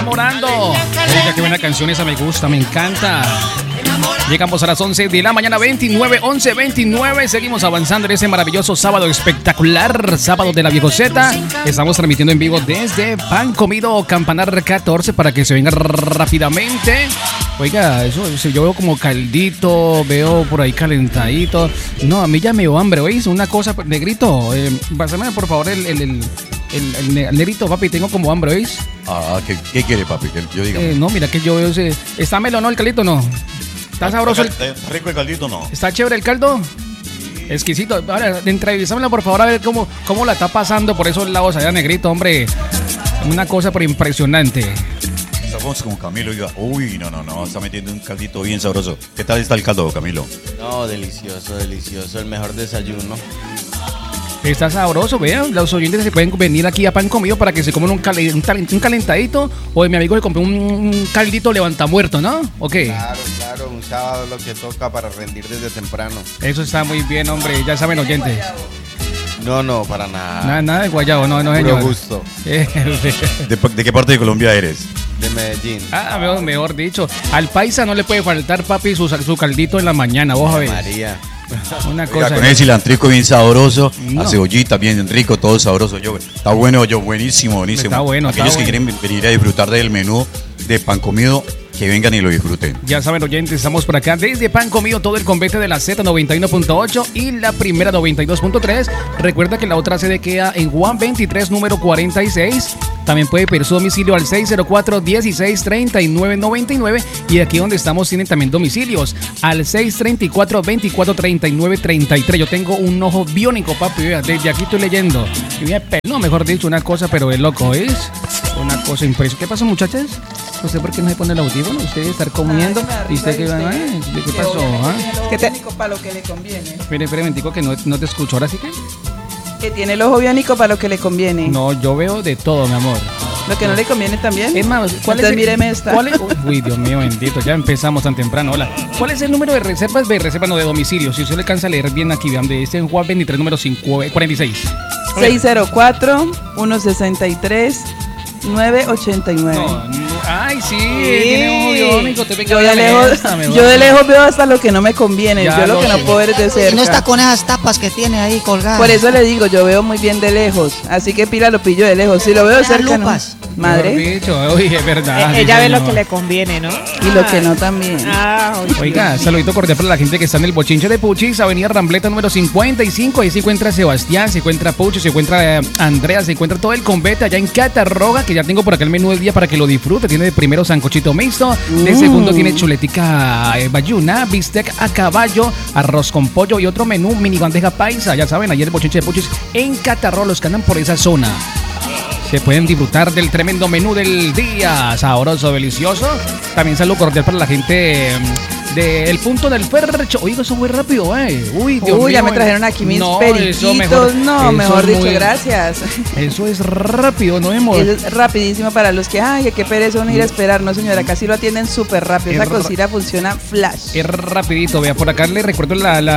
Morando. Oiga, qué buena canción esa, me gusta, me encanta. Llegamos a las 11 de la mañana, 11:29. Seguimos avanzando en ese maravilloso sábado espectacular, sábado de la Viejoceta. Estamos transmitiendo en vivo desde Pan Comido Campanar 14 para que se venga rápidamente. Oiga, eso yo veo como caldito, veo por ahí calentadito. No, a mí ya me dio hambre, ¿oís? Una cosa, negrito, pásame por favor el negrito, papi, tengo como hambre, ¿oís? ¿Qué quiere, papi? Que yo diga. No, mira que yo veo ese... ¿Está melo, no, el caldito, no? ¿Está sabroso? ¿Rico el caldito, no? ¿Está chévere el caldo? Exquisito. Ahora, entrevísamela por favor a ver cómo la está pasando por esos lados allá, negrito, hombre. Una cosa pero impresionante. Estamos con Camilo, oiga. Uy, no, está metiendo un caldito bien sabroso. ¿Qué tal está el caldo, Camilo? No, delicioso, el mejor desayuno. Está sabroso, vean, los oyentes se pueden venir aquí a Pan Comido para que se coman un calentadito, o mi amigo le compró un caldito levantamuerto, ¿no? ¿Ok? Claro, un sábado lo que toca para rendir desde temprano. Eso está muy bien, hombre, ya saben, oyentes. No, para nada. Nada de guayabo, no, señor. Puro gusto. ¿De qué parte de Colombia eres? De Medellín. Mejor dicho, al paisa no le puede faltar, papi, su caldito en la mañana, vos a ver. María. Una cosa. Oiga, con el cilantrico bien sabroso, la cebollita bien rico, todo sabroso. Está bueno, buenísimo. Está bueno. Aquellos que quieren venir a disfrutar del menú de Pan Comido, que vengan y lo disfruten. Ya saben, oyentes, estamos por acá desde Pan Comido, todo el convete de la Z91.8 y la primera 92.3. Recuerda que la otra sede queda en Juan 23, número 46. También puede pedir su domicilio al 604-1639-99. Y aquí donde estamos tienen también domicilios al 634-2439-33. Yo tengo un ojo biónico, papi. Desde aquí estoy leyendo. No, mejor dicho, una cosa, pero el loco es una cosa impresionante. ¿Qué pasa, muchachas? No sé por qué no se pone el audífono. Usted debe estar comiendo. ¿Y usted qué va? ¿Qué pasó? Que técnico para lo que le conviene. Espere, momentico, que no te escucho. ¿Ahora sí que? Que tiene el ojo biónico para lo que le conviene. No, yo veo de todo, mi amor. Lo que no le conviene también. Es más, Entonces, míreme esta. Uy, Dios mío, bendito, ya empezamos tan temprano. Hola. ¿Cuál es el número de reservas? De reserva, no, de domicilio. Si usted le alcanza a leer bien aquí, vean, de este en Juan 23, número 46. 604-163-989. Ay, sí, tiene ojo biónico. Yo de lejos veo hasta lo que no me conviene. Yo lo que no puedo ver es de cerca. Y no está con esas tapas que tiene ahí colgadas. Por eso le digo, yo veo muy bien de lejos. Así que pila lo pillo de lejos. Si lo veo cerca, no. Madre. Dicho, oye, es verdad. Ella ve lo que le conviene, ¿no? Y lo que no también. Oiga, saludito cordial para la gente que está en el bochinche de Puchis, Avenida Rambleta número 55. Ahí se encuentra Sebastián, se encuentra Pucho, se encuentra Andrea, se encuentra todo el convete allá en Catarroga, que ya tengo por acá el menú del día para que lo disfrute. Tiene de primero sancochito mixto, de segundo tiene chuletica bayuna, bistec a caballo, arroz con pollo y otro menú mini bandeja paisa. Ya saben, ayer el bochinche de Puchis en Catarroga, los que andan por esa zona. Se pueden disfrutar del tremendo menú del día, sabroso, delicioso. También saludo cordial para la gente del punto del Fercho. Oiga, eso fue rápido, Uy, Dios mío. Ya me trajeron aquí mis periquitos. Mejor dicho, gracias. Eso es rápido, ¿no, amor? Eso es rapidísimo para los que, qué pereza uno ir a esperar. No, señora, casi lo atienden súper rápido. Esa cocina funciona flash. Es rapidito, vea, por acá le recuerdo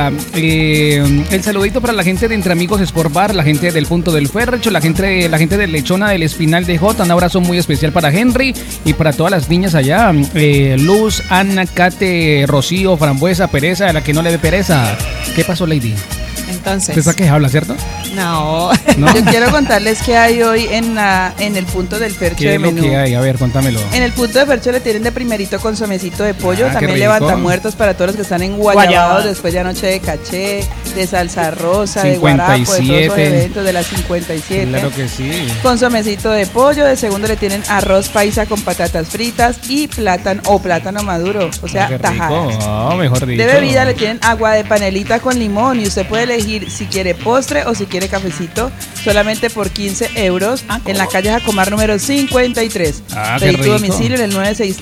el saludito para la gente de Entre Amigos Sport Bar, la gente del punto del Fercho, la gente de Lechona del Espinal de Jota. Un abrazo muy especial para Henry y para todas las niñas allá. Luz, Ana, Kate, Rocío, Frambuesa, Pereza, a la que no le dé pereza. ¿Qué pasó, Lady? Entonces. ¿Usted que habla, cierto? No. Yo quiero contarles qué hay hoy en el punto del Fercho de menú. ¿Qué es lo que hay? A ver, contámelo. En el punto de Fercho le tienen de primerito consomecito de pollo, también rico. Levanta muertos para todos los que están en guayabados después de anoche de caché, de salsa rosa, 57. De guarapo, de todos los eventos de las 57. Claro que sí. Consomecito de pollo, de segundo le tienen arroz paisa con patatas fritas y plátano maduro, o sea, tajadas. Mejor dicho. De bebida le tienen agua de panelita con limón y usted puede elegir si quiere postre o si quiere cafecito, solamente por 15 euros en la calle Jacomar número 53. Pedí tu domicilio en el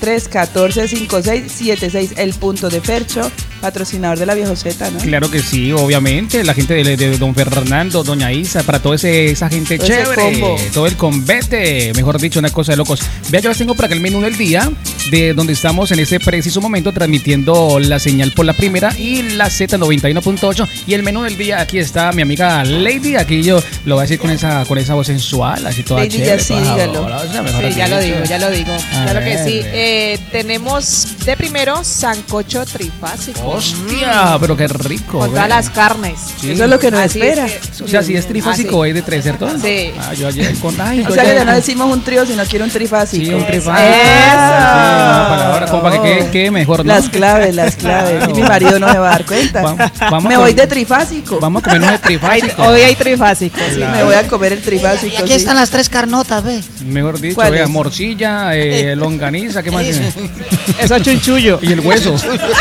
963-1456-76, el punto de Fercho, patrocinador de la Viejoceta, ¿no? Claro que sí, obviamente, la gente de don Fernando, doña Isa, para toda esa gente todo chévere, todo el convete, mejor dicho, una cosa de locos. Vea, yo les tengo para que el menú del día, de donde estamos en este preciso momento transmitiendo la señal por la primera y la Z91.8. Y el menú del día, aquí está mi amiga Lady. Aquí yo lo voy a decir con esa voz sensual, así toda Lady, chévere. ya sí, por favor. dígalo. O sea, mejor Sí, ya lo dicho. digo, ya lo digo. A Claro ver, que sí. ve. Tenemos de primero sancocho trifásico. Hostia, pero qué rico. Con ve. todas las carnes. Sí. Eso es lo que nos Así espera. es O sea, si es trifásico Así. es de 3, ¿cierto? Sí. Ah, yo ayer con... Ay, O yo sea que ayer- ya no decimos un trío, sino quiero un trifásico. Sí, un trifásico. Eso. Sí, una palabra como para que quede mejor, ¿no? Las claves, las claves. Claro. Y mi marido no se va a dar cuenta. Vamos Me con- voy de trifásico. Vamos a comernos de trifásico. Hoy hay trifásico. Sí, me voy a comer el trifásico. Y aquí sí. están las 3 carnotas, ve. Mejor dicho, ¿Cuál vea, es? morcilla, longaniza, ¿qué más tiene? Eso es chunchullo. Y el hueso.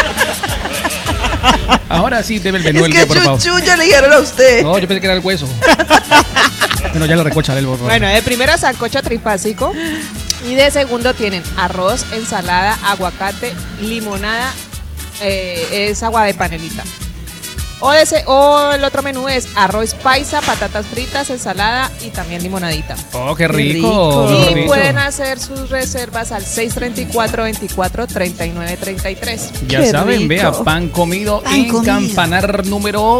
Ahora sí, debe el menú Es del que día, por favor. chuchuyo le dijeron a usted. No, yo pensé que era el hueso. Bueno, ya lo recocha el por favor. Bueno, de primero sancocho trifásico. Y de segundo tienen arroz, ensalada, aguacate, limonada, es agua de panelita. O el otro menú es arroz paisa, patatas fritas, ensalada y también limonadita. Oh, qué Qué rico. rico. mejor Y dicho. pueden hacer sus reservas al 634-24-39-33. Ya Qué saben, rico. vea, pan comido Pan en comido. Campanar número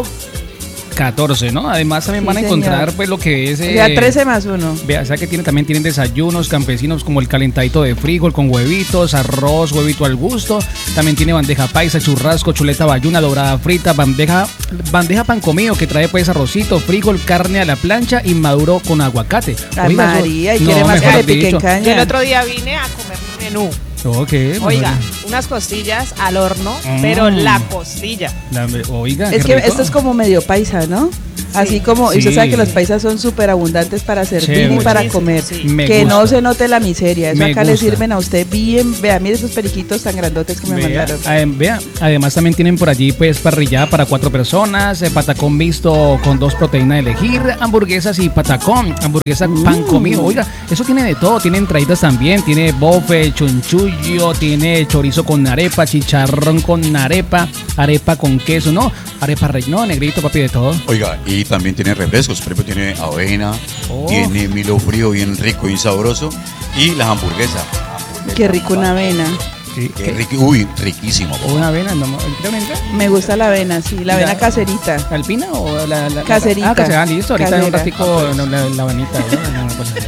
14, ¿no? Además también Sí, van a encontrar señor. pues lo que es... Ya 13 más 1. Vea, o sea que también tienen desayunos campesinos como el calentadito de frijol con huevitos, arroz, huevito al gusto. También tiene bandeja paisa, churrasco, chuleta bayuna, dorada frita, bandeja pan comido que trae pues arrocito, frijol, carne a la plancha y maduro con aguacate. Ay, Oiga, eso- María, y no, quiere más que mejor le piquen dicho. Yo el caña. otro día vine a comer mi menú. Ok, Oiga, bueno. unas costillas al horno, Mm. pero la costilla. Oiga, Es qué que rico. esto es como medio paisa, ¿no? Así como, y usted Sí. sabe que los paisas son súper abundantes para servir Chévere. y para Muchísimo, comer. sí. Me Que gusta. no se note la miseria. Eso Me acá le gusta. sirven a usted bien. Vea, mire esos periquitos tan grandotes que me Vea, mandaron. vea, además también tienen por allí pues parrillada para 4 personas, patacón mixto con 2 proteínas de elegir, hamburguesas y patacón, hamburguesa pan comido. Oiga, eso tiene de todo, tiene entraditas también, tiene bofe, chunchullo, tiene chorizo con arepa, chicharrón con arepa, arepa con queso, ¿no? Arepa no, negrito, papi, de todo. Oiga, y también tiene refrescos, por ejemplo, tiene avena, Oh. tiene milo frío bien rico, bien sabroso, y las hamburguesas. Qué rico una avena. Sí, Uy, riquísimo. o una avena, no, ¿realmente? Me gusta la avena, sí, la avena caserita. ¿Alpina o la Caserita. Ah, caserita, listo, ahorita en un Casera. ratico la avenita. ¿no? Una cosa así.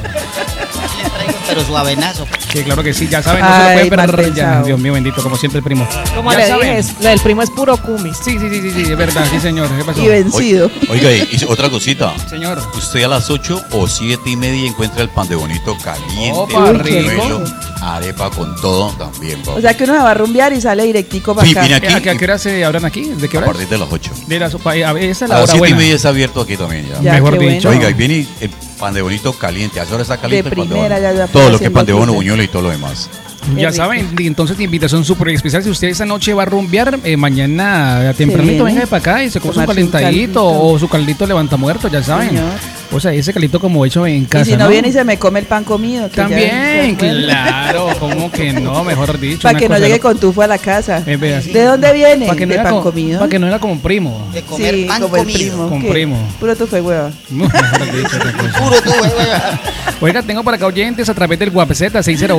Les traigo, pero su avenazo. Sí, claro que sí, ya saben, no se lo Ay, pueden perder. mal Ya, pensado. Dios mío bendito, como siempre el primo. Como Ya le saben. dije, lo del primo es puro cumis. Sí, es verdad, sí señor. ¿Qué pasó? Y vencido. Oiga, y otra cosita. Señor. Usted a las 8 o 7:30 encuentra el pan de bonito caliente, Opa, con rico. buñuelo, arepa con todo también, papá. O sea que uno se va a rumbear y sale directico para Sí, acá. vine aquí. ¿A qué hora se abran aquí? ¿De qué a hora? partir de las 8. De la sopa. Esa es A la las hora 7:30 buena. está abierto aquí también ya. Ya, Mejor qué dicho. bueno. Oiga, y viene el pan de bonito caliente. A esa hora está caliente De el pan de primera, bono. ya Todo lo que es pan de haciendo bono, fila. buñuelo y todo lo demás. Ya rico. saben, y entonces de invitación súper especial. Si usted esa noche va a rumbear, mañana tempranito viene. venga para acá y se come su Tomarse un calentadito caldito. o su caldito levanta muerto, ya saben. Señor. O sea, ese caldito como hecho en casa. Y si no viene y se me come el pan comido. que ya- También, bueno. claro, como que no, mejor dicho. Para una que no cosa llegue loca. con tufo a la casa. Vea, sí. ¿De dónde viene? Para que no ¿De era pan como, comido? para que no era como primo. De comer Sí, pan como el comido. primo. Con ¿Qué? primo. Puro tufe hueva. Mejor dicho, otra cosa. Puro tú, güey. Oiga, tengo para acá oyentes a través del WhatsApp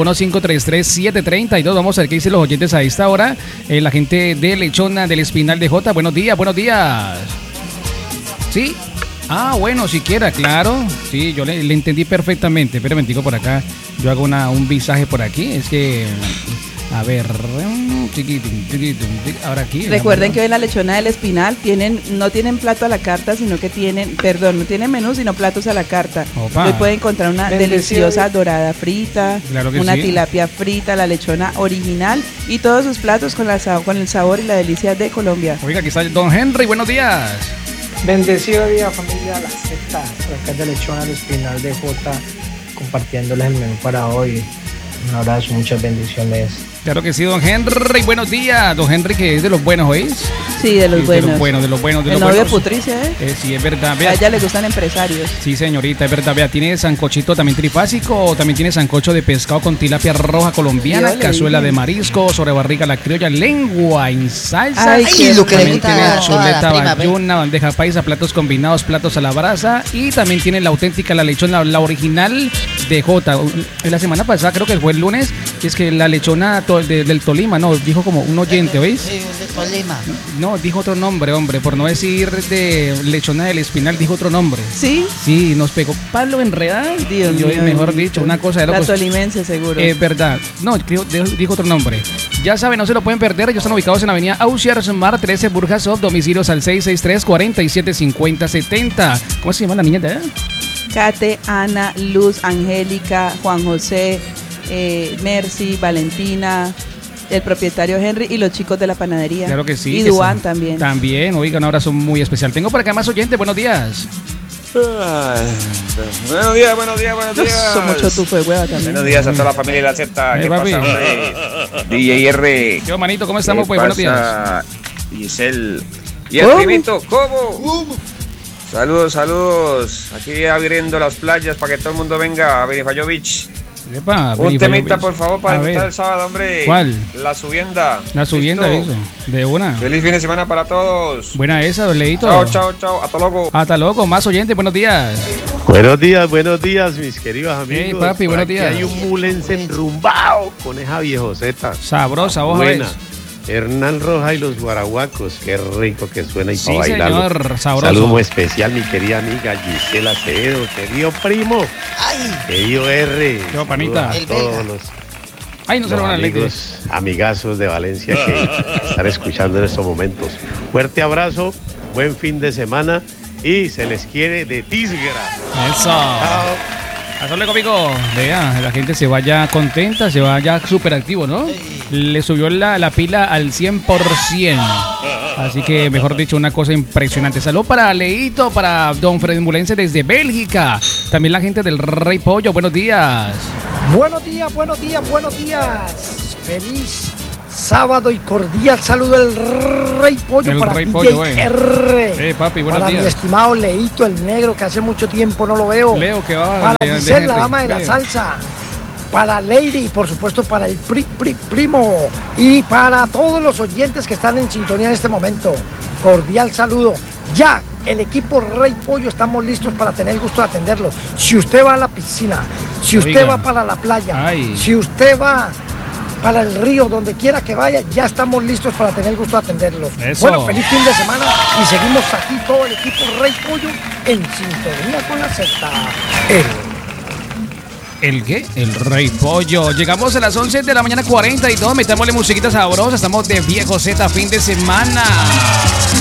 601-533-732. Vamos a ver qué dicen los oyentes a esta hora. La gente de Lechona, del Espinal de Jota. Buenos días, buenos días. ¿Sí? Ah, bueno, siquiera, claro. Sí, yo le entendí perfectamente. Pero mentico por acá. Yo hago un visaje por aquí. Es que... A ver... Ahora aquí. Recuerden que hoy en la Lechona del Espinal no tienen plato a la carta, sino que no tienen menú, sino platos a la carta. Opa. Hoy pueden encontrar una deliciosa dorada frita, Claro que una sí. tilapia frita, la lechona original y todos sus platos con el sabor y la delicia de Colombia. Oiga, aquí está Don Henry. Buenos días. Bendecido día, familia La Z, por acá de Lechona, el Espinal de Jota, compartiéndoles el menú para hoy. Un abrazo, muchas bendiciones. Claro que sí, Don Henry. Buenos días. Don Henry, que es de los buenos, ¿oís? Sí, de los Sí, buenos. De los buenos, de los buenos, de El los novio de buenos. Putricia, ¿eh? Sí, es verdad. A Vea. ella le gustan empresarios. Sí, señorita, es verdad. Vea, tiene sancochito también trifásico, o también tiene sancocho de pescado con tilapia roja colombiana, Yo le cazuela dije. de marisco, sobrebarriga la criolla, lengua en salsa. Ay, qué lo que le También gusta tiene a todas chuleta las primas, ¿ve? bayuna, bandeja paisa, platos combinados, platos a la brasa. Y también tiene la auténtica, la lechona, la original Jota. La semana pasada, creo que fue el lunes, es que la lechona del Tolima, no, dijo como un oyente, ¿veis? Sí, de Tolima. No, dijo otro nombre, hombre, por no decir de lechona del Espinal, dijo otro nombre. ¿Sí? Sí, nos pegó palo enredado. Dios Yo, mío. mejor dicho, una cosa de La locos. tolimense, seguro. Verdad. No, dijo otro nombre. Ya saben, no se lo pueden perder. Ellos están ubicados en la avenida Ausiers Mar 13, Burjasov. Domicilios al 663-475070. ¿Cómo se llama la niña de Kate, Ana, Luz, Angélica, Juan José, Mercy, Valentina, el propietario Henry y los chicos de la panadería. Claro que sí. Y que Duan sí. también. También, oiga, un abrazo muy especial. Tengo por acá más oyentes. Buenos días. Buenos días, buenos días, buenos días. Son mucho tufo de hueva también. Buenos días a toda la familia de la Z. ¿Qué papi. pasa, hombre? DJ R. Yo, manito, ¿cómo estamos? ¿Qué Pues buenos días. pasa, Giselle? Y el ¿Cómo? primito, ¿cómo? Saludos, saludos. Aquí abriendo las playas para que todo el mundo venga a Benifayo Beach. Epa, Un Benifacio temita, Beach. por favor, A para ver, disfrutar el sábado, hombre. ¿Cuál? La subienda. La subienda, ¿Listo? eso. De una. Feliz fin de semana para todos. Buena esa, Doleito. Chao, chao, chao. Hasta luego. Hasta luego, más oyentes. Buenos días. Buenos días, mis queridos amigos. Hey, papi, Por buenos aquí días. Hay un mulense enrumbado con esa viejoseta. Sabrosa, vos Buena. ves. Hernán Roja y los guaraguacos. Qué rico que suena y Sí, para bailarlo. señor, sabroso. Saludo muy especial, mi querida amiga Gisela Acevedo, querido primo, querido R. Yo, panita. Saludos a El todos Vega. los Ay, no se lo van a leer. amigos, amigazos de Valencia que están escuchando en estos momentos. Fuerte abrazo, buen fin de semana y se les quiere de tisgra. Eso. Chao. Hasta luego, amigo. Vea, la gente se vaya contenta, se vaya súper activo, ¿no? Le subió la pila al 100%. Así que, mejor dicho, una cosa impresionante. Salud para Leito, para Don Fred Mulense desde Bélgica. También la gente del Rey Pollo. Buenos días. Buenos días, buenos días, buenos días. Feliz sábado y cordial saludo del Rey Pollo El para Rey DJ Pollo, R. Papi, buenos Para días. mi estimado Leito, el negro, que hace mucho tiempo no lo veo. Leo, que va. Para de Giselle, la Henry. dama de la Leo. salsa. Para Lady y por supuesto para el primo. Y para todos los oyentes que están en sintonía en este momento. Cordial saludo. Ya, el equipo Rey Pollo estamos listos para tener el gusto de atenderlo. Si usted va a la piscina, si usted Oiga. va para la playa, Ay. si usted va para el río, donde quiera que vaya, ya estamos listos para tener el gusto de atenderlos. Eso. Bueno, feliz fin de semana y seguimos aquí todo el equipo Rey Pollo en sintonía con la Z. ¿El qué? El Rey Pollo. Llegamos a las 11 de la mañana 42. Metámosle musiquita sabrosa. Estamos de viejo Z fin de semana.